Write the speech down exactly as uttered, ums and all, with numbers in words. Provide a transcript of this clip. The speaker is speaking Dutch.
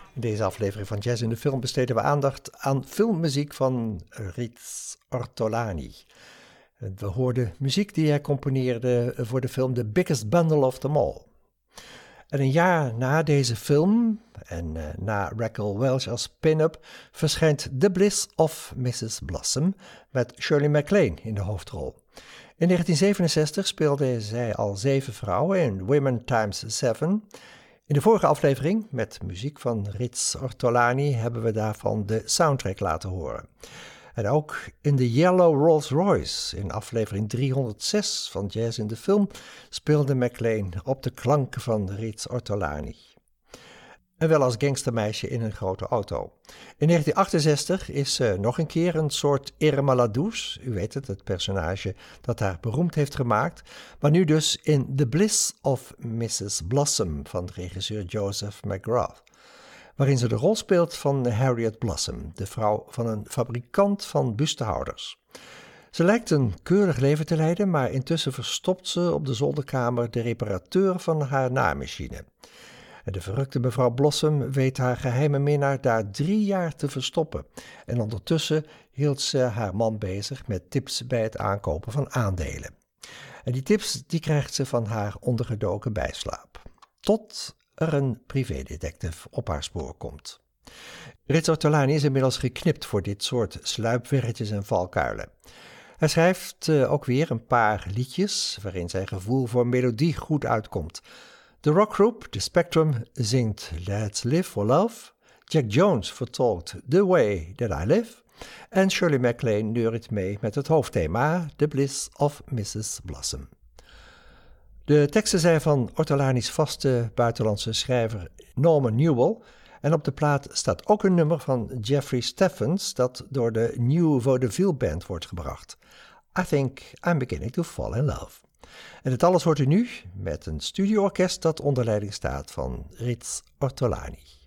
In deze aflevering van Jazz in de Film besteden we aandacht aan filmmuziek van Riz Ortolani. We hoorden muziek die hij componeerde voor de film The Biggest Bundle of Them All. En een jaar na deze film, en uh, na Raquel Welch als pin-up, verschijnt The Bliss of missus Blossom met Shirley MacLaine in de hoofdrol. In negentien zevenenzestig speelde zij al zeven vrouwen in Women times Seven. In de vorige aflevering, met muziek van Riz Ortolani, hebben we daarvan de soundtrack laten horen. En ook in de Yellow Rolls Royce, in aflevering driehonderdzes van Jazz in de Film, speelde MacLaine op de klanken van Riz Ortolani. En wel als gangstermeisje in een grote auto. In negentien achtenzestig is ze nog een keer een soort Irma la Douce, u weet het, het personage dat haar beroemd heeft gemaakt, maar nu dus in The Bliss of missus Blossom van de regisseur Joseph McGrath, waarin ze de rol speelt van Harriet Blossom, de vrouw van een fabrikant van bustehouders. Ze lijkt een keurig leven te leiden, maar intussen verstopt ze op de zolderkamer de reparateur van haar naaimachine. En de verrukte mevrouw Blossom weet haar geheime minnaar daar drie jaar te verstoppen. En ondertussen hield ze haar man bezig met tips bij het aankopen van aandelen. En die tips die krijgt ze van haar ondergedoken bijslaap. Tot er een privédetective op haar spoor komt. Riz Ortolani is inmiddels geknipt voor dit soort sluipweggetjes en valkuilen. Hij schrijft uh, ook weer een paar liedjes waarin zijn gevoel voor melodie goed uitkomt. De rockgroep The Spectrum zingt Let's Live for Love, Jack Jones vertolkt The Way That I Live en Shirley MacLaine neuriet mee met het hoofdthema The Bliss of missus Blossom. De teksten zijn van Ortolani's vaste buitenlandse schrijver Norman Newell en op de plaat staat ook een nummer van Jeffrey Steffens dat door de New Vaudeville Band wordt gebracht. I think I'm beginning to fall in love. En het alles hoort u nu met een studioorkest dat onder leiding staat van Riz Ortolani.